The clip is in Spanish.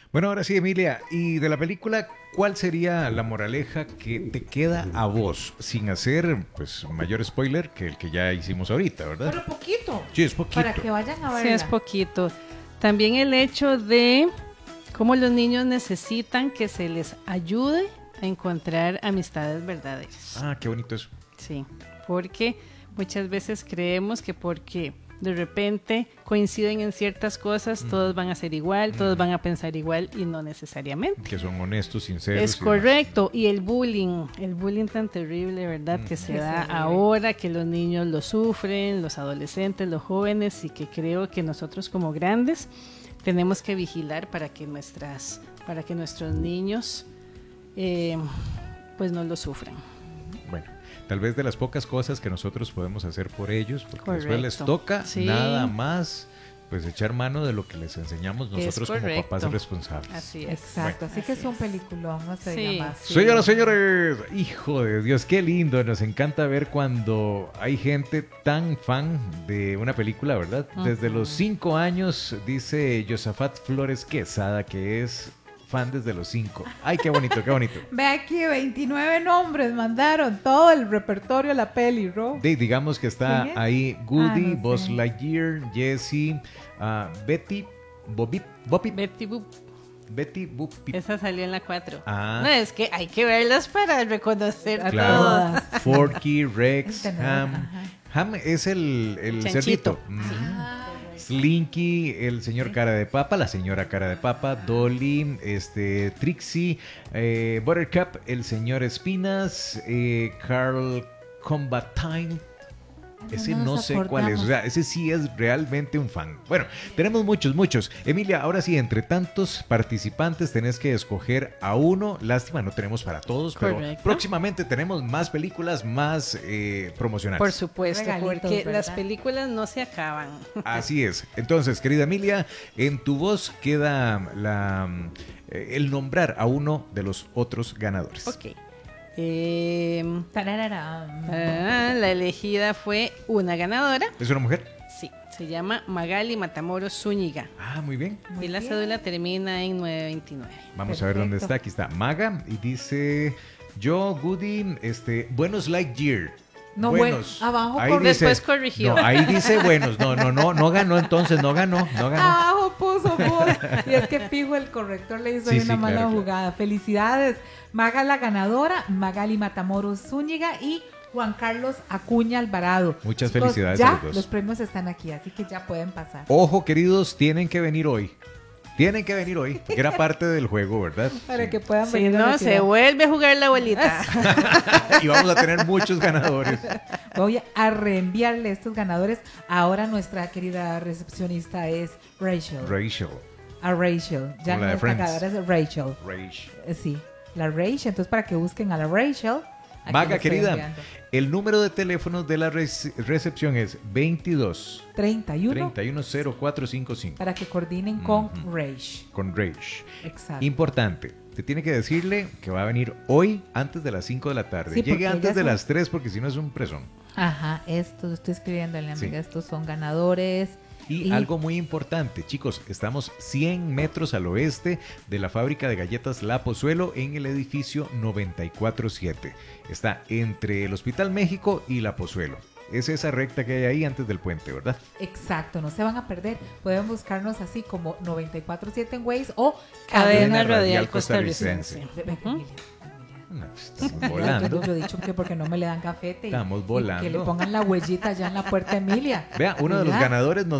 Bueno, ahora sí, Emilia, y de la película, ¿cuál sería la moraleja que te queda a vos? Sin hacer, pues, mayor spoiler que el que ya hicimos ahorita, ¿verdad? Pero poquito. Sí, es poquito. Para que vayan a verla. Sí, es poquito. También el hecho de cómo los niños necesitan que se les ayude a encontrar amistades verdaderas. Ah, qué bonito eso. Sí, porque muchas veces creemos que porque de repente coinciden en ciertas cosas, todos van a ser igual, todos van a pensar igual y no necesariamente. Que son honestos, sinceros. Es correcto. Y el bullying tan terrible, ¿verdad? Que se da ahora, que los niños lo sufren, los adolescentes, los jóvenes, y que creo que nosotros como grandes tenemos que vigilar para que nuestros niños pues no lo sufran. Bueno, tal vez de las pocas cosas que nosotros podemos hacer por ellos, porque Correcto. después les toca Sí. nada más, pues echar mano de lo que les enseñamos nosotros como correcto. papás responsables. Así es. Exacto, así que es un peliculón, no se diga Sí. más. Sí. Señoras, señores, hijo de Dios, qué lindo, nos encanta ver cuando hay gente tan fan de una película, ¿verdad? Desde los 5 años, dice Josafat Flores Quesada, que es fan desde los 5. Ay, qué bonito, qué bonito. Ve aquí, 29 nombres mandaron, todo el repertorio de la peli, Ro. Digamos que está ¿Quién es? ahí Woody, No Buzz sé. Lightyear, Jessie, Betty, Bobby, Betty Boop, Betty Boop. esa salió en la 4. Ah. No, es que hay que verlas para reconocer A Claro, todas. Forky, Rex, Ham. Ajá. Ham es el Chanchito. cerdito. Slinky, el señor cara de papa, la señora cara de papa, Dolly, Trixie, Buttercup, el señor Espinas, Carl Combatine. Ese No no nos sé cuál es, acordamos. o sea, ese sí es realmente un fan. Bueno, tenemos muchos. Emilia, ahora sí, entre tantos participantes tenés que escoger a uno. Lástima, no tenemos para todos, pero Correcto. próximamente tenemos más películas, más promocionales. Por supuesto, Regalitos, porque ¿verdad? las películas no se acaban. Así es. Entonces, querida Emilia, en tu voz queda el nombrar a uno de los otros ganadores. Ok. Tarararán. La elegida fue una ganadora. ¿Es una mujer? Sí, se llama Magali Matamoros Zúñiga. Ah, muy bien. Muy Y la bien. cédula termina en 929. Vamos a ver dónde está. Aquí está Maga y dice yo, Goody, buenos Lightyear. No, buenos. bueno, abajo Ahí por- dice- Después corrigió. No, ahí dice buenos. No ganó entonces, no ganó. Abajo puso vos. Y es que fijo el corrector le hizo Sí, ahí una sí, mala claro. jugada. Felicidades. Maga la ganadora, Magali Matamoros Zúñiga y Juan Carlos Acuña Alvarado. Muchas Chicos, felicidades a ya los dos. los premios están aquí, así que ya pueden pasar. Ojo, queridos, tienen que venir hoy. Tienen que venir hoy, porque era parte del juego, ¿verdad? Para Sí. que puedan Si venir a no, retirar. se vuelve a jugar la abuelita. Y vamos a tener muchos ganadores. Voy a reenviarle estos ganadores. Ahora nuestra querida recepcionista es Rachel. Rachel. A Rachel. Ya Como la de nuestra Friends. ganadora es Rachel. Sí, la Rachel. Entonces, para que busquen a la Rachel. aquí Maga, lo estoy querida, enviando. el número de teléfonos de la recepción es 22 31 310455 para que coordinen con Ujú. Rach. con Rage. Exacto. Importante, te tiene que decirle que va a venir hoy antes de las 5 de la tarde. Sí, porque Llegue antes ellas de son- las 3 porque si no es un presón. Ajá, estos, estoy escribiéndole, amiga, Sí. estos son ganadores. Y algo muy importante, chicos, estamos 100 metros al oeste de la fábrica de galletas La Pozuelo en el edificio 947. Está entre el Hospital México y La Pozuelo. Es esa recta que hay ahí antes del puente, ¿verdad? Exacto, no se van a perder. Pueden buscarnos así como 947 en Waze o Cadena Radial Radial Costarricense. Costarricense. Emilia, Emilia. No, estamos Yo, volando. yo he dicho que porque no me le dan cafete. Estamos y volando. que le pongan la huellita allá en la puerta, Emilia. Vea, uno de los ¿Verdad? ganadores nos